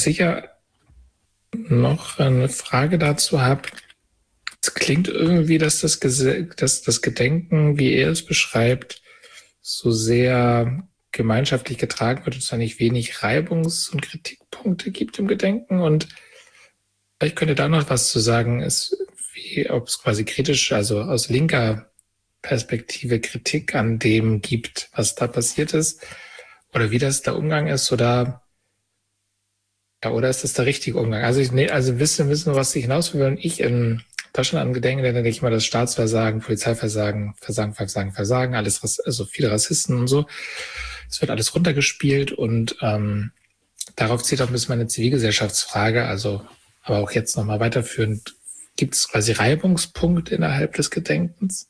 ich ja noch eine Frage dazu habe, es klingt irgendwie, dass das Gedenken, wie er es beschreibt, so sehr gemeinschaftlich getragen wird und es da nicht wenig Reibungs- und Kritikpunkte gibt im Gedenken. Und vielleicht könnte da noch was zu sagen, ob es quasi kritisch, also aus linker Perspektive Kritik an dem gibt, was da passiert ist, oder wie das der Umgang ist, oder ist das der richtige Umgang? Also wissen, was ich hinaus will, wenn ich in Deutschland an Gedenken, dann denke ich mal das Staatsversagen, Polizeiversagen, Versagen, alles, also viele Rassisten und so. Es wird alles runtergespielt und darauf zieht auch ein bisschen meine Zivilgesellschaftsfrage, also aber auch jetzt nochmal weiterführend, gibt es quasi Reibungspunkte innerhalb des Gedenkens?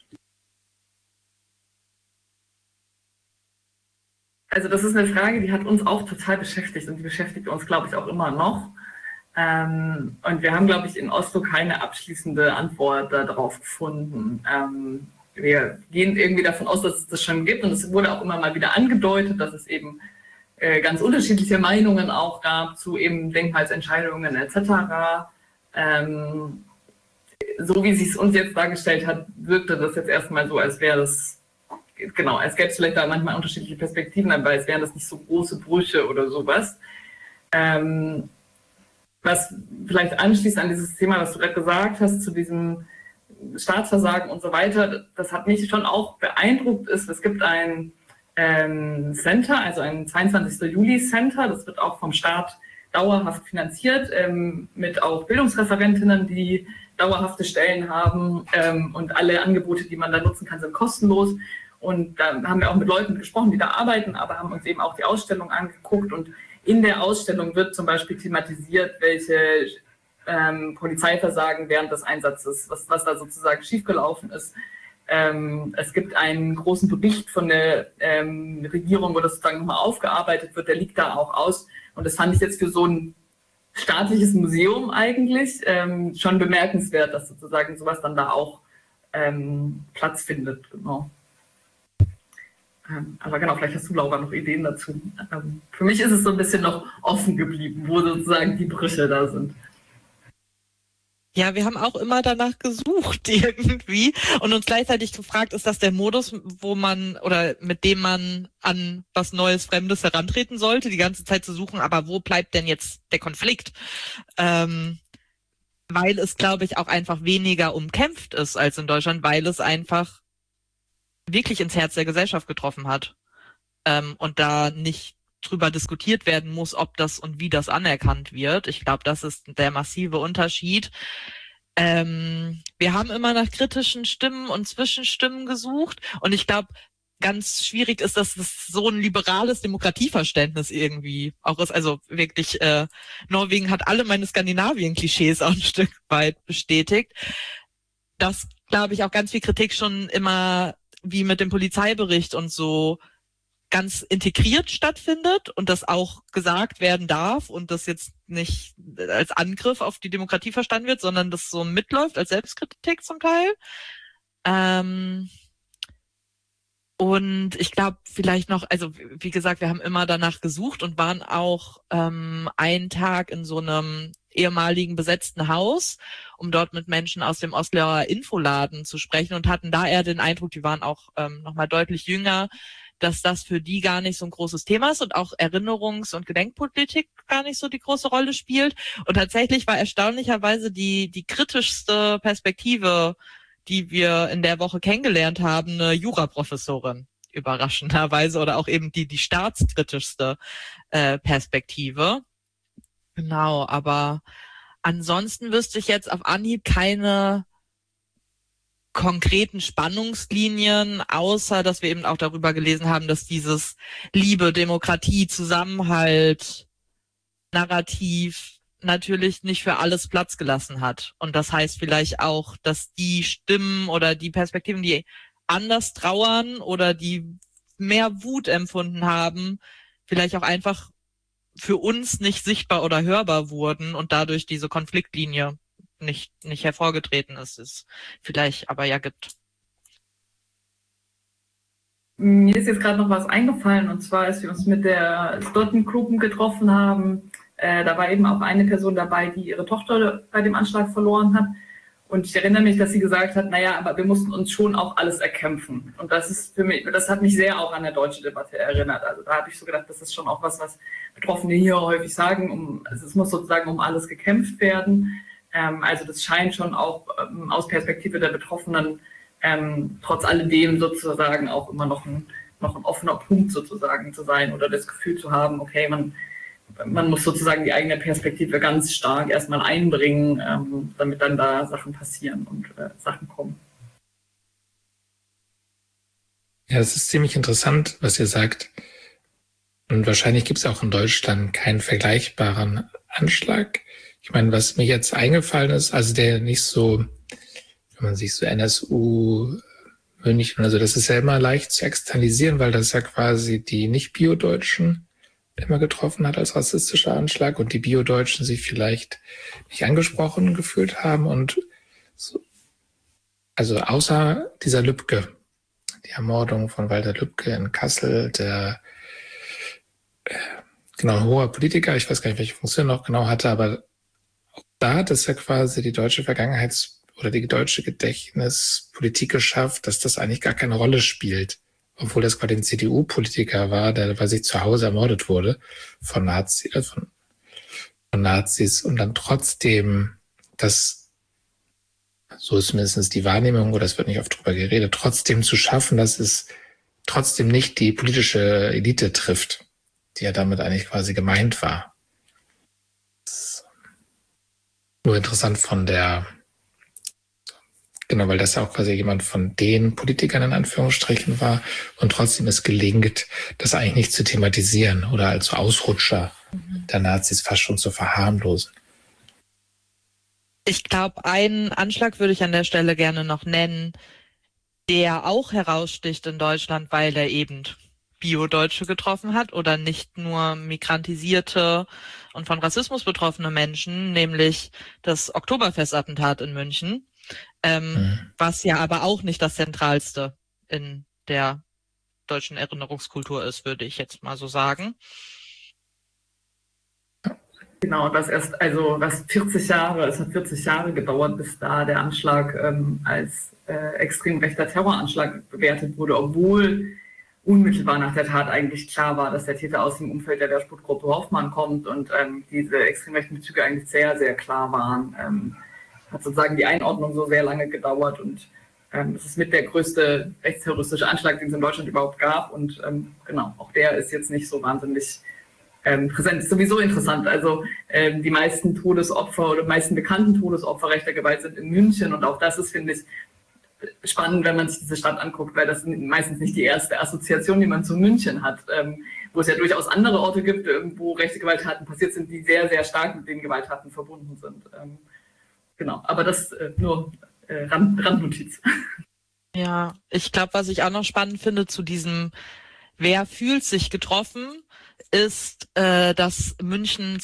Also das ist eine Frage, die hat uns auch total beschäftigt und die beschäftigt uns, glaube ich, auch immer noch. Und wir haben, glaube ich, in Oslo keine abschließende Antwort darauf gefunden. Wir gehen irgendwie davon aus, dass es das schon gibt und es wurde auch immer mal wieder angedeutet, dass es eben ganz unterschiedliche Meinungen auch gab zu eben Denkmalsentscheidungen etc. So wie sie es uns jetzt dargestellt hat, wirkte das jetzt erstmal so, als wäre das, genau, als gäbe es vielleicht da manchmal unterschiedliche Perspektiven, aber es wären das nicht so große Brüche oder sowas. Was vielleicht anschließt an dieses Thema, was du gerade gesagt hast, zu diesem Staatsversagen und so weiter, das hat mich schon auch beeindruckt. Es gibt ein Center, also ein 22. Juli-Center, das wird auch vom Staat dauerhaft finanziert, mit auch Bildungsreferentinnen, die dauerhafte Stellen haben und alle Angebote, die man da nutzen kann, sind kostenlos. Und da haben wir auch mit Leuten gesprochen, die da arbeiten, aber haben uns eben auch die Ausstellung angeguckt und in der Ausstellung wird zum Beispiel thematisiert, welche Polizeiversagen während des Einsatzes, was da sozusagen schiefgelaufen ist. Es gibt einen großen Bericht von der Regierung, wo das sozusagen nochmal aufgearbeitet wird, der liegt da auch aus. Und das fand ich jetzt für so ein staatliches Museum eigentlich schon bemerkenswert, dass sozusagen sowas dann da auch Platz findet. Genau. Aber genau, vielleicht hast du, Laura, noch Ideen dazu. Für mich ist es so ein bisschen noch offen geblieben, wo sozusagen die Brüche da sind. Ja, wir haben auch immer danach gesucht irgendwie und uns gleichzeitig gefragt, ist das der Modus, wo man oder mit dem man an was Neues, Fremdes herantreten sollte, die ganze Zeit zu suchen, aber wo bleibt denn jetzt der Konflikt? Weil es, glaube ich, auch einfach weniger umkämpft ist als in Deutschland, weil es einfach wirklich ins Herz der Gesellschaft getroffen hat und da nicht drüber diskutiert werden muss, ob das und wie das anerkannt wird. Ich glaube, das ist der massive Unterschied. Wir haben immer nach kritischen Stimmen und Zwischenstimmen gesucht und ich glaube, ganz schwierig ist, dass es so ein liberales Demokratieverständnis irgendwie auch ist. Also wirklich, Norwegen hat alle meine Skandinavien-Klischees auch ein Stück weit bestätigt. Das, glaube ich, auch ganz viel Kritik schon immer wie mit dem Polizeibericht und so ganz integriert stattfindet und das auch gesagt werden darf und das jetzt nicht als Angriff auf die Demokratie verstanden wird, sondern das so mitläuft als Selbstkritik zum Teil. Und ich glaube vielleicht noch, also wie gesagt, wir haben immer danach gesucht und waren auch einen Tag in so einem ehemaligen besetzten Haus, um dort mit Menschen aus dem Osloer Infoladen zu sprechen und hatten da eher den Eindruck, die waren auch nochmal deutlich jünger, dass das für die gar nicht so ein großes Thema ist und auch Erinnerungs- und Gedenkpolitik gar nicht so die große Rolle spielt. Und tatsächlich war erstaunlicherweise die kritischste Perspektive, die wir in der Woche kennengelernt haben, eine Juraprofessorin, überraschenderweise, oder auch eben die staatskritischste Perspektive. Genau, aber ansonsten wüsste ich jetzt auf Anhieb keine konkreten Spannungslinien, außer dass wir eben auch darüber gelesen haben, dass dieses Liebe, Demokratie, Zusammenhalt, Narrativ natürlich nicht für alles Platz gelassen hat. Und das heißt vielleicht auch, dass die Stimmen oder die Perspektiven, die anders trauern oder die mehr Wut empfunden haben, vielleicht auch einfach für uns nicht sichtbar oder hörbar wurden und dadurch diese Konfliktlinie nicht hervorgetreten ist, es vielleicht aber ja gibt. Mir ist jetzt gerade noch was eingefallen und zwar, als wir uns mit der Stottengruppen getroffen haben, Da war eben auch eine Person dabei, die ihre Tochter bei dem Anschlag verloren hat. Und ich erinnere mich, dass sie gesagt hat, naja, aber wir mussten uns schon auch alles erkämpfen. Und das ist für mich, das hat mich sehr auch an der deutsche Debatte erinnert. Also da habe ich so gedacht, das ist schon auch was Betroffene hier häufig sagen. Also es muss sozusagen um alles gekämpft werden. Also das scheint schon auch aus Perspektive der Betroffenen trotz alledem sozusagen auch immer noch ein offener Punkt sozusagen zu sein oder das Gefühl zu haben, okay, man muss sozusagen die eigene Perspektive ganz stark erstmal einbringen, damit dann da Sachen passieren und Sachen kommen. Ja, es ist ziemlich interessant, was ihr sagt. Und wahrscheinlich gibt es auch in Deutschland keinen vergleichbaren Anschlag. Ich meine, was mir jetzt eingefallen ist, also der nicht so, wenn man sich so NSU, München oder so, das ist ja immer leicht zu externalisieren, weil das ja quasi die Nicht-Bio-Deutschen immer getroffen hat als rassistischer Anschlag und die Bio-Deutschen sich vielleicht nicht angesprochen gefühlt haben und so, also außer dieser Lübcke, die Ermordung von Walter Lübcke in Kassel, der genau hoher Politiker, ich weiß gar nicht, welche Funktion er noch genau hatte, aber auch da hat es ja quasi die deutsche oder die deutsche Gedächtnispolitik geschafft, dass das eigentlich gar keine Rolle spielt. Obwohl das quasi ein CDU-Politiker war, der bei sich zu Hause ermordet wurde von Nazis und dann trotzdem das, so ist zumindest die Wahrnehmung, oder es wird nicht oft drüber geredet, trotzdem zu schaffen, dass es trotzdem nicht die politische Elite trifft, die ja damit eigentlich quasi gemeint war. Das ist nur interessant genau, weil das ja auch quasi jemand von den Politikern in Anführungsstrichen war und trotzdem es gelingt, das eigentlich nicht zu thematisieren oder als Ausrutscher der Nazis fast schon zu verharmlosen. Ich glaube, einen Anschlag würde ich an der Stelle gerne noch nennen, der auch heraussticht in Deutschland, weil er eben Bio-Deutsche getroffen hat oder nicht nur migrantisierte und von Rassismus betroffene Menschen, nämlich das Oktoberfestattentat in München. Was ja aber auch nicht das Zentralste in der deutschen Erinnerungskultur ist, würde ich jetzt mal so sagen. Genau, es hat 40 Jahre gedauert, bis da der Anschlag als extrem rechter Terroranschlag bewertet wurde, obwohl unmittelbar nach der Tat eigentlich klar war, dass der Täter aus dem Umfeld der Wehrsputgruppe Hoffmann kommt und diese extrem rechten Bezüge eigentlich sehr, sehr klar waren. Hat sozusagen die Einordnung so sehr lange gedauert und es ist mit der größte rechtsterroristische Anschlag, den es in Deutschland überhaupt gab und genau, auch der ist jetzt nicht so wahnsinnig präsent. Ist sowieso interessant, also die meisten Todesopfer oder meisten bekannten Todesopfer rechter Gewalt sind in München und auch das ist, finde ich, spannend, wenn man sich diese Stadt anguckt, weil das meistens nicht die erste Assoziation, die man zu München hat, wo es ja durchaus andere Orte gibt, wo rechte Gewalttaten passiert sind, die sehr, sehr stark mit den Gewalttaten verbunden sind. Genau, aber das nur Randnotiz. Ja, ich glaube, was ich auch noch spannend finde zu diesem Wer fühlt sich getroffen, ist, dass München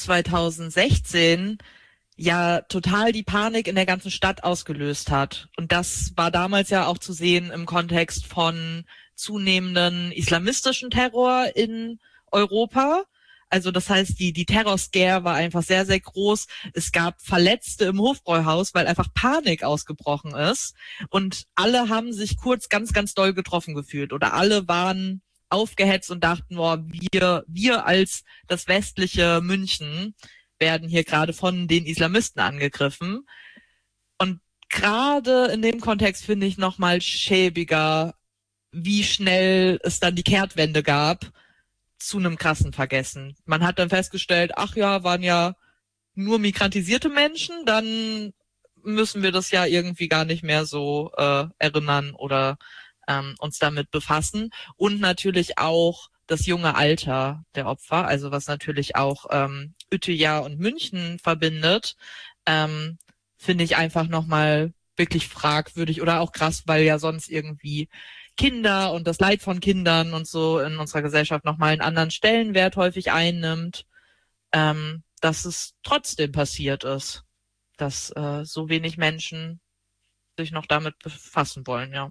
2016 ja total die Panik in der ganzen Stadt ausgelöst hat. Und das war damals ja auch zu sehen im Kontext von zunehmenden islamistischen Terror in Europa. Also das heißt, die Terror-Scare war einfach sehr, sehr groß. Es gab Verletzte im Hofbräuhaus, weil einfach Panik ausgebrochen ist. Und alle haben sich kurz ganz, ganz doll getroffen gefühlt. Oder alle waren aufgehetzt und dachten, boah, wir als das westliche München werden hier gerade von den Islamisten angegriffen. Und gerade in dem Kontext finde ich nochmal schäbiger, wie schnell es dann die Kehrtwende gab zu einem krassen Vergessen. Man hat dann festgestellt, ach ja, waren ja nur migrantisierte Menschen, dann müssen wir das ja irgendwie gar nicht mehr so erinnern oder uns damit befassen. Und natürlich auch das junge Alter der Opfer, also was natürlich auch Utøya und München verbindet, finde ich einfach nochmal wirklich fragwürdig oder auch krass, weil ja sonst irgendwie Kinder und das Leid von Kindern und so in unserer Gesellschaft nochmal einen anderen Stellenwert häufig einnimmt, dass es trotzdem passiert ist, dass so wenig Menschen sich noch damit befassen wollen, ja.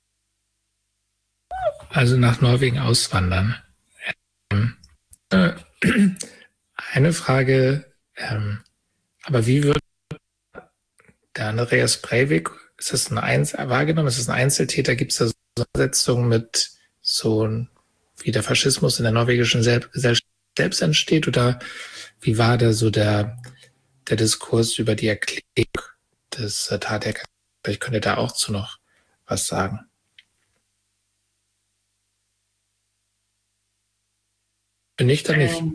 Also nach Norwegen auswandern. eine Frage, aber wie wird der Andreas Breivik, ist das wahrgenommen, ist das ein Einzeltäter? Gibt es da so eine Setzung mit wie der Faschismus in der norwegischen Gesellschaft selbst entsteht? Oder wie war da so der Diskurs über die Erklärung des Taterkennens? Vielleicht könnt ihr da auch zu noch was sagen. Bin ich da nicht?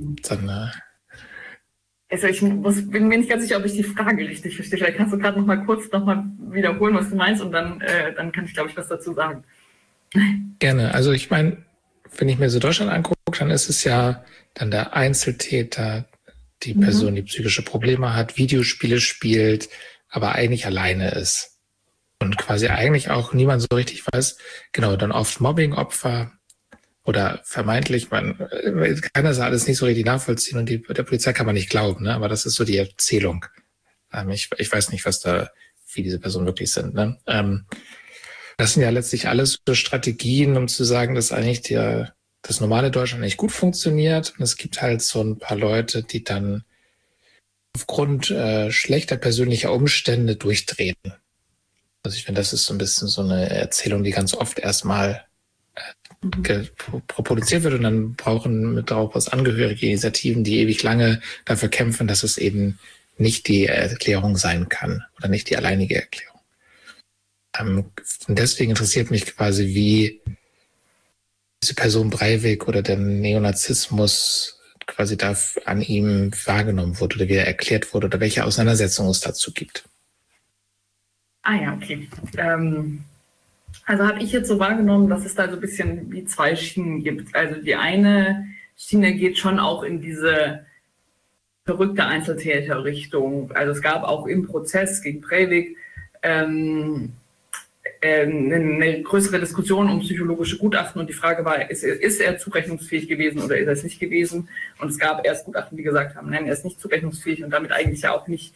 Also bin mir nicht ganz sicher, ob ich die Frage richtig verstehe. Vielleicht kannst du gerade noch mal kurz wiederholen, was du meinst, und dann kann ich, glaube ich, was dazu sagen. Gerne. Also ich meine, wenn ich mir so Deutschland angucke, dann ist es ja dann der Einzeltäter, die Person, die psychische Probleme hat, Videospiele spielt, aber eigentlich alleine ist. Und quasi eigentlich auch niemand so richtig weiß, genau, dann oft Mobbing-Opfer oder vermeintlich, man kann das alles nicht so richtig nachvollziehen und der Polizei kann man nicht glauben, ne? Aber das ist so die Erzählung. Ich weiß nicht, wie diese Personen wirklich sind. Ne? Das sind ja letztlich alles so Strategien, um zu sagen, dass eigentlich das normale Deutschland nicht gut funktioniert. Und es gibt halt so ein paar Leute, die dann aufgrund schlechter persönlicher Umstände durchdrehen. Also ich finde, das ist so ein bisschen so eine Erzählung, die ganz oft erstmal produziert wird und dann brauchen mit darauf was Angehörige Initiativen, die ewig lange dafür kämpfen, dass es eben nicht die Erklärung sein kann oder nicht die alleinige Erklärung. Und deswegen interessiert mich quasi, wie diese Person Breivik oder der Neonazismus quasi da an ihm wahrgenommen wurde oder wie er erklärt wurde oder welche Auseinandersetzung es dazu gibt. Ah ja, okay. Also habe ich jetzt so wahrgenommen, dass es da so ein bisschen wie zwei Schienen gibt. Also die eine Schiene geht schon auch in diese verrückte Einzeltäter-Richtung. Also es gab auch im Prozess gegen Breivik eine größere Diskussion um psychologische Gutachten und die Frage war, ist er zurechnungsfähig gewesen oder ist er es nicht gewesen? Und es gab erst Gutachten, die gesagt haben, nein, er ist nicht zurechnungsfähig und damit eigentlich ja auch nicht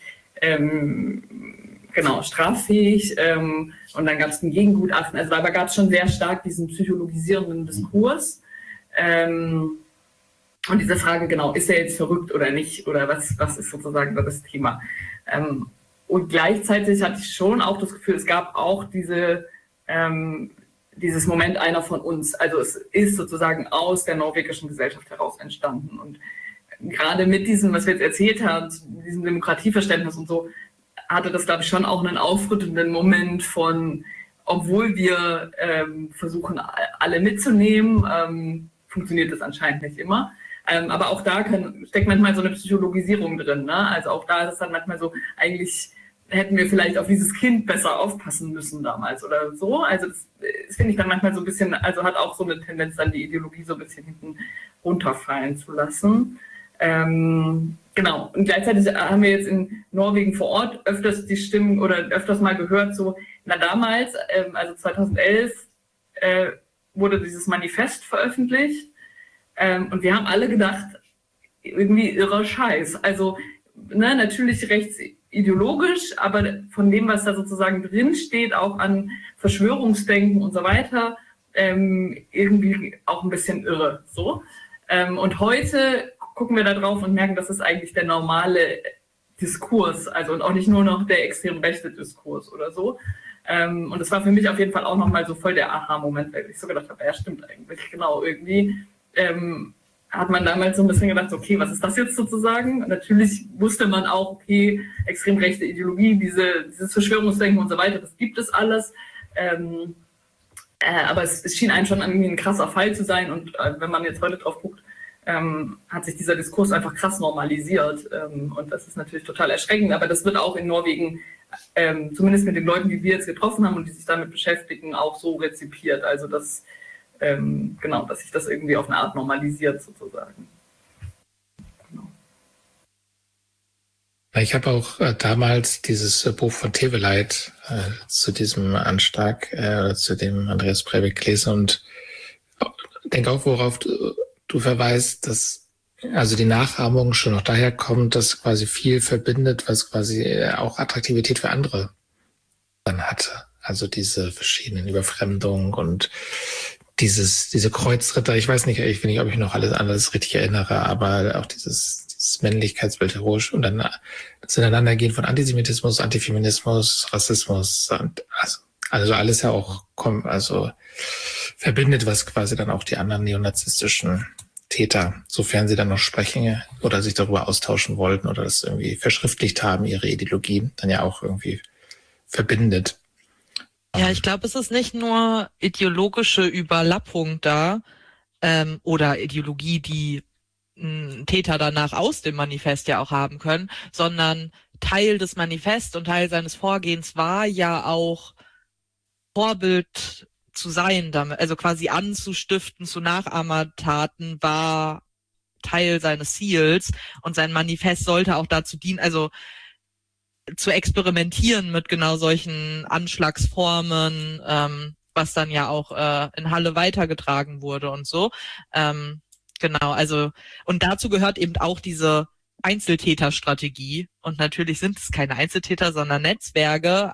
straffähig. Und dann gab es ein Gegengutachten. Also dabei gab es schon sehr stark diesen psychologisierenden Diskurs. Und diese Frage, genau, ist er jetzt verrückt oder nicht? Oder was ist sozusagen das Thema? Und gleichzeitig hatte ich schon auch das Gefühl, es gab auch dieses Moment einer von uns. Also es ist sozusagen aus der norwegischen Gesellschaft heraus entstanden. Und gerade mit diesem, was wir jetzt erzählt haben, diesem Demokratieverständnis und so, hatte das, glaube ich, schon auch einen aufrüttelnden Moment von, obwohl wir versuchen, alle mitzunehmen, funktioniert das anscheinend nicht immer. Aber auch da steckt manchmal so eine Psychologisierung drin. Ne? Also auch da ist es dann manchmal so, eigentlich hätten wir vielleicht auf dieses Kind besser aufpassen müssen damals oder so. Also das finde ich dann manchmal so ein bisschen, also hat auch so eine Tendenz, dann die Ideologie so ein bisschen hinten runterfallen zu lassen. Genau, und gleichzeitig haben wir jetzt in Norwegen vor Ort öfters die Stimmen oder öfters mal gehört, so, damals, also 2011, wurde dieses Manifest veröffentlicht und wir haben alle gedacht, irgendwie irrer Scheiß. Also natürlich rechtsideologisch, aber von dem, was da sozusagen drin steht, auch an Verschwörungsdenken und so weiter, irgendwie auch ein bisschen irre. So. Und heute gucken wir da drauf und merken, das ist eigentlich der normale Diskurs, also und auch nicht nur noch der extrem rechte Diskurs oder so. Und das war für mich auf jeden Fall auch nochmal so voll der Aha-Moment, weil ich so gedacht habe, ja stimmt eigentlich, genau, irgendwie hat man damals so ein bisschen gedacht, okay, was ist das jetzt sozusagen? Und natürlich wusste man auch, okay, extrem rechte Ideologie, dieses Verschwörungsdenken und so weiter, das gibt es alles. Aber es schien einem schon irgendwie ein krasser Fall zu sein und wenn man jetzt heute drauf guckt, hat sich dieser Diskurs einfach krass normalisiert und das ist natürlich total erschreckend, aber das wird auch in Norwegen, zumindest mit den Leuten, die wir jetzt getroffen haben und die sich damit beschäftigen, auch so rezipiert, also dass sich das irgendwie auf eine Art normalisiert sozusagen. Genau. Ich habe auch damals dieses Buch von Teveleit zu diesem Anschlag, zu dem Andreas Breivik gelesen und denke auch, worauf du verweist, dass also die Nachahmung schon noch daher kommt, dass quasi viel verbindet, was quasi auch Attraktivität für andere dann hatte. Also diese verschiedenen Überfremdungen und diese Kreuzritter, ich weiß nicht, ich weiß nicht, ob ich noch alles richtig erinnere, aber auch dieses Männlichkeitsbild heroisch und dann das Ineinandergehen von Antisemitismus, Antifeminismus, Rassismus und also alles ja auch verbindet, was quasi dann auch die anderen neonazistischen Täter, sofern sie dann noch sprechen oder sich darüber austauschen wollten oder das irgendwie verschriftlicht haben, ihre Ideologie, dann ja auch irgendwie verbindet. Ja, ich glaube, es ist nicht nur ideologische Überlappung da oder Ideologie, die Täter danach aus dem Manifest ja auch haben können, sondern Teil des Manifests und Teil seines Vorgehens war ja auch Vorbild zu sein, damit, also quasi anzustiften zu Nachahmertaten war Teil seines Ziels und sein Manifest sollte auch dazu dienen, also zu experimentieren mit genau solchen Anschlagsformen, was dann ja auch in Halle weitergetragen wurde und so. Genau, also und dazu gehört eben auch diese Einzeltäterstrategie und natürlich sind es keine Einzeltäter, sondern Netzwerke,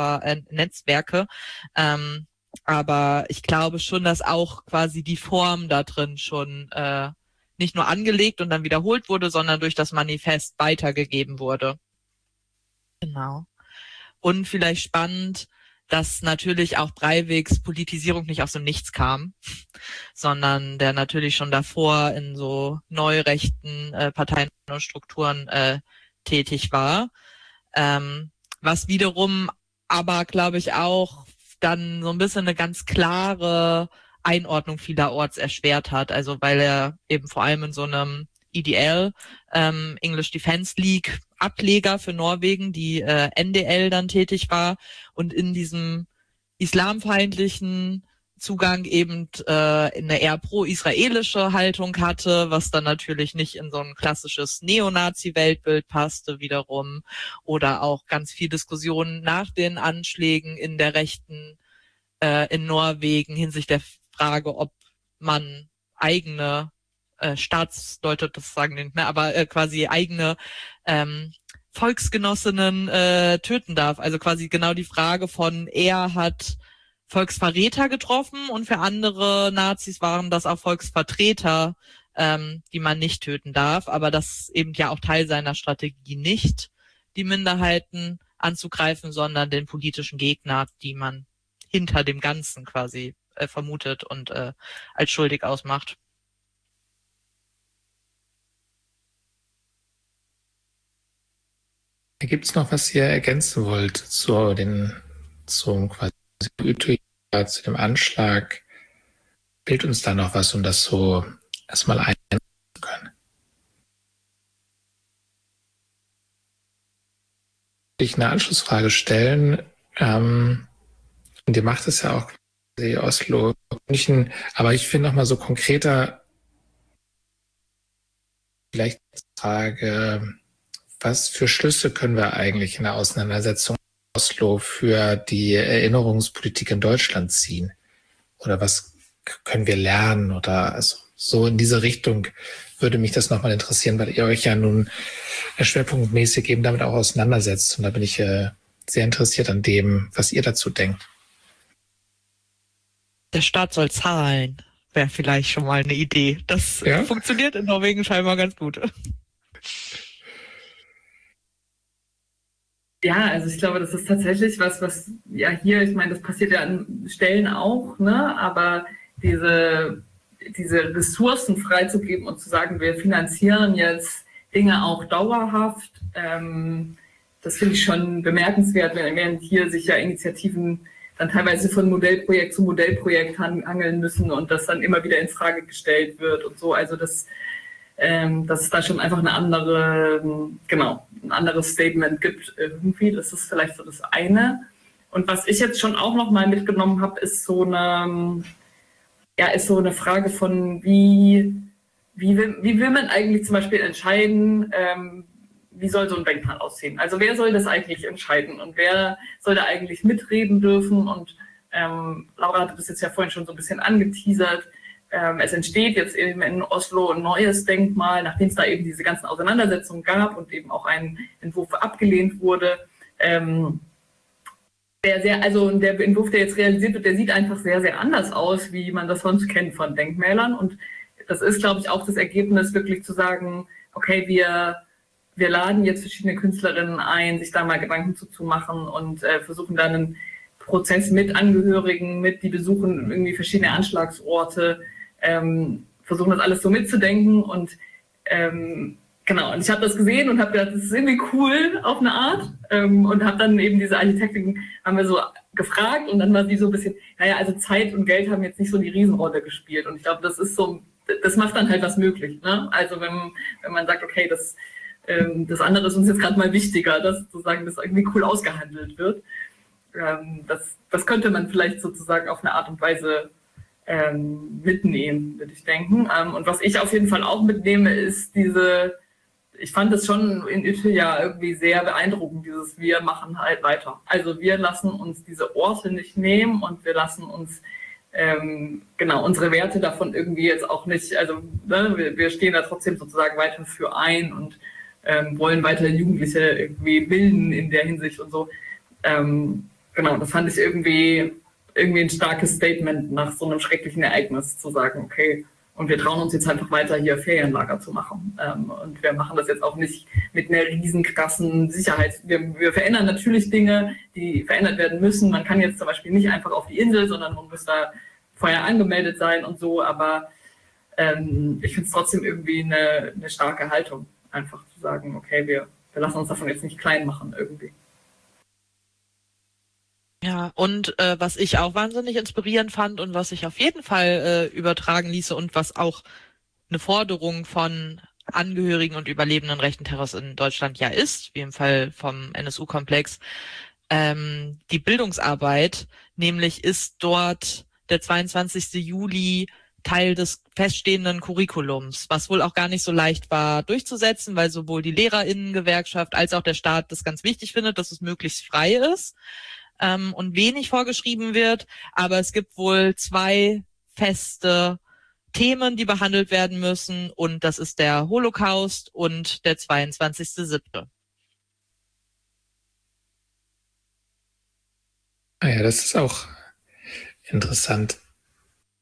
aber ich glaube schon, dass auch quasi die Form da drin schon nicht nur angelegt und dann wiederholt wurde, sondern durch das Manifest weitergegeben wurde. Genau. Und vielleicht spannend, dass natürlich auch Breiviks Politisierung nicht aus dem Nichts kam, sondern der natürlich schon davor in so neurechten Parteien und Strukturen tätig war. Was wiederum aber, glaube ich, auch dann so ein bisschen eine ganz klare Einordnung vielerorts erschwert hat. Also weil er eben vor allem in so einem EDL, English Defence League, Ableger für Norwegen, die NDL dann tätig war und in diesem islamfeindlichen Zugang eben eine eher pro-israelische Haltung hatte, was dann natürlich nicht in so ein klassisches Neonazi-Weltbild passte wiederum oder auch ganz viel Diskussionen nach den Anschlägen in der Rechten in Norwegen hinsichtlich der Frage, ob man eigene Staatsleute, das sagen die nicht mehr, aber quasi eigene Volksgenossinnen töten darf. Also quasi genau die Frage von, er hat Volksverräter getroffen und für andere Nazis waren das auch Volksvertreter, die man nicht töten darf. Aber das eben ja auch Teil seiner Strategie nicht, die Minderheiten anzugreifen, sondern den politischen Gegner, die man hinter dem Ganzen quasi vermutet und als schuldig ausmacht. Gibt es noch, was ihr ergänzen wollt zum quasi Utøya, zu dem Anschlag? Fehlt uns da noch was, um das so erstmal einordnen zu können? Ich eine Anschlussfrage stellen. Und ihr macht es ja auch quasi Oslo, München, aber ich finde noch mal so konkreter vielleicht die Frage, was für Schlüsse können wir eigentlich in der Auseinandersetzung in Oslo für die Erinnerungspolitik in Deutschland ziehen? Oder was können wir lernen? Oder also so in diese Richtung würde mich das nochmal interessieren, weil ihr euch ja nun schwerpunktmäßig eben damit auch auseinandersetzt. Und da bin ich sehr interessiert an dem, was ihr dazu denkt. Der Staat soll zahlen, wäre vielleicht schon mal eine Idee. Das funktioniert in Norwegen scheinbar ganz gut. Ja, also ich glaube, das ist tatsächlich was ja hier, ich meine, das passiert ja an Stellen auch, ne? Aber diese Ressourcen freizugeben und zu sagen, wir finanzieren jetzt Dinge auch dauerhaft, das finde ich schon bemerkenswert, während hier sich ja Initiativen dann teilweise von Modellprojekt zu Modellprojekt hangeln müssen und das dann immer wieder in Frage gestellt wird und so. Also dass es da schon einfach ein anderes Statement gibt irgendwie. Das ist vielleicht so das eine. Und was ich jetzt schon auch noch mal mitgenommen habe, ist so eine Frage von wie will man eigentlich zum Beispiel entscheiden, wie soll so ein Denkmal aussehen? Also wer soll das eigentlich entscheiden und wer soll da eigentlich mitreden dürfen? Und Laura hatte das jetzt ja vorhin schon so ein bisschen angeteasert. Es entsteht jetzt eben in Oslo ein neues Denkmal, nachdem es da eben diese ganzen Auseinandersetzungen gab und eben auch ein Entwurf abgelehnt wurde. also der Entwurf, der jetzt realisiert wird, der sieht einfach sehr, sehr anders aus, wie man das sonst kennt von Denkmälern. Und das ist, glaube ich, auch das Ergebnis, wirklich zu sagen, okay, wir laden jetzt verschiedene Künstlerinnen ein, sich da mal Gedanken zu machen und versuchen dann einen Prozess mit Angehörigen, die besuchen irgendwie verschiedene Anschlagsorte, versuchen das alles so mitzudenken und genau, und ich habe das gesehen und habe gedacht, das ist irgendwie cool auf eine Art und habe dann eben diese Architektin, haben wir so gefragt und dann war sie so ein bisschen, naja, also Zeit und Geld haben jetzt nicht so die Riesenrolle gespielt und ich glaube, das ist so, das macht dann halt was möglich, ne? Also wenn man sagt, okay, das andere ist uns jetzt gerade mal wichtiger, dass sozusagen das irgendwie cool ausgehandelt wird. Das könnte man vielleicht sozusagen auf eine Art und Weise mitnehmen, würde ich denken. Und was ich auf jeden Fall auch mitnehme, ist ich fand das schon in Utøya irgendwie sehr beeindruckend, wir machen halt weiter. Also wir lassen uns diese Orte nicht nehmen und wir lassen uns unsere Werte davon irgendwie jetzt auch nicht, also ne, wir stehen da trotzdem sozusagen weiter für ein und wollen weiter Jugendliche irgendwie bilden in der Hinsicht und so. Genau, das fand ich irgendwie ein starkes Statement nach so einem schrecklichen Ereignis, zu sagen, okay, und wir trauen uns jetzt einfach weiter, hier Ferienlager zu machen. Und wir machen das jetzt auch nicht mit einer riesen krassen Sicherheit. Wir verändern natürlich Dinge, die verändert werden müssen. Man kann jetzt zum Beispiel nicht einfach auf die Insel, sondern man muss da vorher angemeldet sein und so. Aber ich finde es trotzdem irgendwie eine starke Haltung, einfach zu sagen, okay, wir lassen uns davon jetzt nicht klein machen irgendwie. Ja, und was ich auch wahnsinnig inspirierend fand und was sich auf jeden Fall übertragen ließe und was auch eine Forderung von Angehörigen und überlebenden rechten Terrors in Deutschland ja ist, wie im Fall vom NSU-Komplex, die Bildungsarbeit, nämlich ist dort der 22. Juli Teil des feststehenden Curriculums, was wohl auch gar nicht so leicht war durchzusetzen, weil sowohl die LehrerInnen-Gewerkschaft als auch der Staat das ganz wichtig findet, dass es möglichst frei ist und wenig vorgeschrieben wird. Aber es gibt wohl 2 feste Themen, die behandelt werden müssen, und das ist der Holocaust und der 22.07. Ah ja, das ist auch interessant.